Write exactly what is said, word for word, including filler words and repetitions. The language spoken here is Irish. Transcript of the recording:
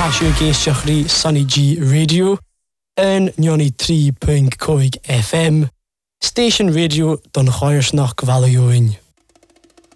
Táisiú géisteach rí Sunny G Radio yn nioni tri pwynt coig F M, Station Radio don Choirsnach Valioin.